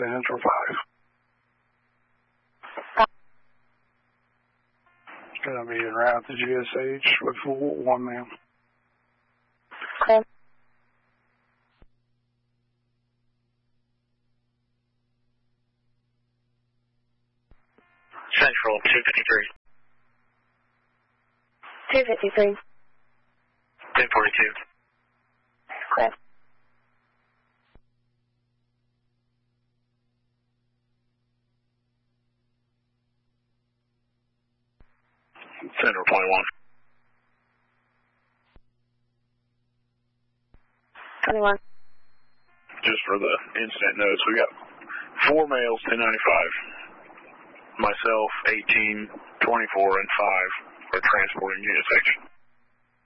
Central 5. Gonna be en route to GSH with 1 man. Okay. Central 253. 253. 1042. Okay. Central 21. 21. Just for the incident notes, we got 4 males, 1095. Myself, 18, 24, and 5 are transporting unit section.